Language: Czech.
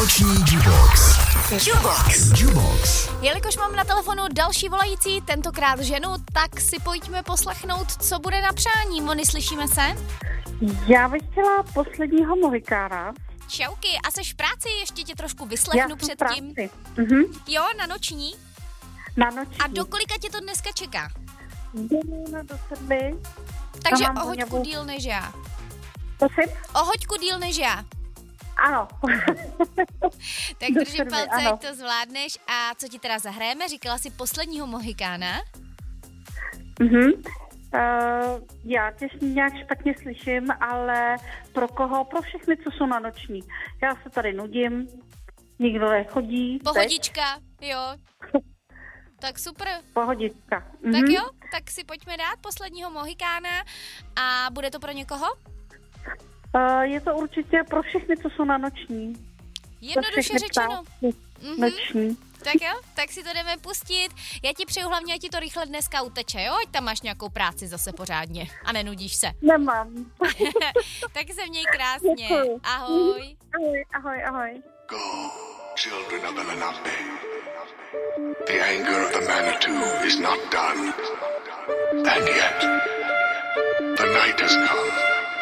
Noční Jubox. Jubox. Jelikož mám na telefonu další volající, tentokrát ženu, tak si pojďme poslechnout, co bude na přání. Moni, slyšíme se? Já bych chtěla posledního Mohikána. Čauky, a seš v práci? Ještě tě trošku vyslechnu předtím. Jo, na noční? Na noční. A do kolika tě to dneska čeká? Do 7. Takže o hoďku díl než já. Prosím? O hoďku díl než já. Ano. Tak držím palce, jak to zvládneš. A co ti teda zahrajeme? Říkala jsi posledního Mohikána? Já tě nějak špatně slyším, ale pro koho? Pro všechny, co jsou na noční. Já se tady nudím, nikdo nechodí. Pohodička, jo. Tak super. Pohodička. Tak jo, tak si pojďme dát posledního Mohikána. A bude to pro někoho? Je to určitě pro všechny, co jsou na noční. Jednoduše řečeno. Noční. Tak jo, tak si to jdeme pustit. Já ti přeju hlavně, ať ti to rychle dneska uteče, jo? Ať tam máš nějakou práci zase pořádně a nenudíš se. Nemám. Tak se měj krásně. Děkuji. Ahoj. Ahoj. Go, children of the Lenape. The anger of the Manitou is not done. And yet, the night has come.